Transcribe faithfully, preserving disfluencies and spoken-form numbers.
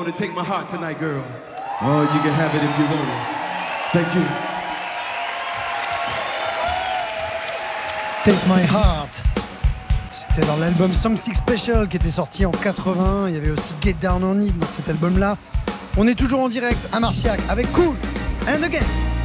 want to take my heart tonight, girl. Oh, you can have it if you want it. Thank you. Take My Heart. C'était dans l'album Song Six Special qui était sorti en quatre-vingts. Il y avait aussi Get Down on It dans cet album-là. On est toujours en direct à Marciac avec Kool and the Gang.